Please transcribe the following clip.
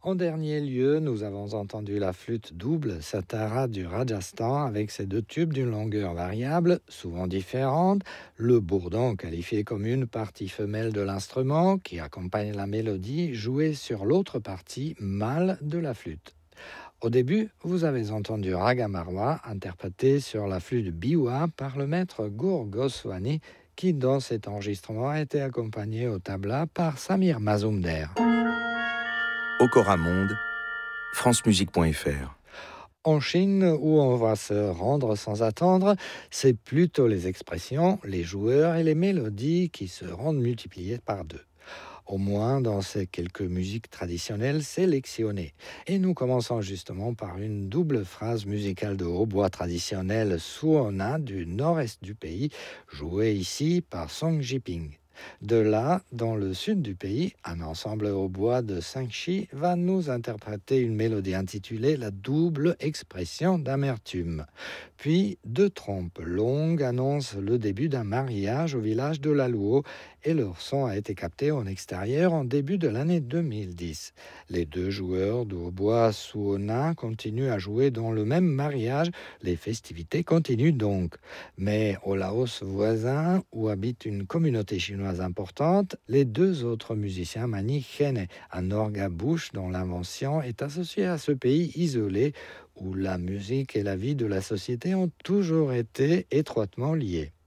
En dernier lieu, nous avons entendu la flûte double Satara du Rajasthan avec ses deux tubes d'une longueur variable, souvent différente, le bourdon qualifié comme une partie femelle de l'instrument qui accompagne la mélodie jouée sur l'autre partie mâle de la flûte. Au début, vous avez entendu Raga Marwa interprété sur la flûte biwa par le maître Gour Goswami qui dans cet enregistrement a été accompagné au tabla par Samir Mazumder. Okora Monde, francemusique.fr. En Chine, où on va se rendre sans attendre, c'est plutôt les expressions, les joueurs et les mélodies qui se rendent multipliées par deux. Au moins dans ces quelques musiques traditionnelles sélectionnées. Et nous commençons justement par une double phrase musicale de hautbois traditionnelle Suona du nord-est du pays, jouée ici par Song Jiping. De là, dans le sud du pays, un ensemble au bois de Sangchi va nous interpréter une mélodie intitulée La double expression d'amertume. Puis, deux trompes longues annoncent le début d'un mariage au village de Laluo et leur son a été capté en extérieur en début de l'année 2010. Les deux joueurs de hautbois Suona continuent à jouer dans le même mariage. Les festivités continuent donc. Mais au Laos voisin, où habite une communauté chinoise importante, les deux autres musiciens manient khene, un orgue à bouche dont l'invention est associée à ce pays isolé où la musique et la vie de la société ont toujours été étroitement liées.